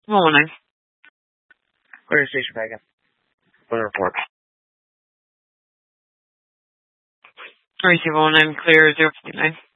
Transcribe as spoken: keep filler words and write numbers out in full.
one one nine. Clear station back in. Clear report. Receive one one nine, clear zero fifty nine.